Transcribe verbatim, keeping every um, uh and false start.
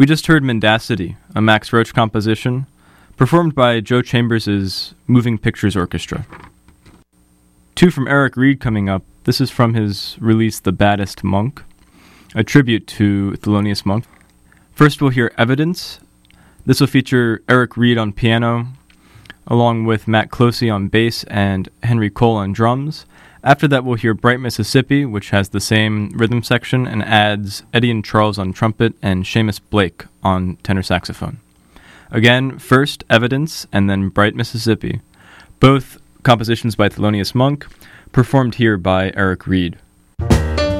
We just heard Mendacity, a Max Roach composition, performed by Joe Chambers' Moving Pictures Orchestra. Two from Eric Reed coming up. This is from his release The Baddest Monk, a tribute to Thelonious Monk. First we'll hear Evidence. This will feature Eric Reed on piano, along with Matt Closey on bass and Henry Cole on drums. After that we'll hear Bright Mississippi, which has the same rhythm section and adds Eddie and Charles on trumpet and Seamus Blake on tenor saxophone. Again, first Evidence and then Bright Mississippi, both compositions by Thelonious Monk, performed here by Eric Reed.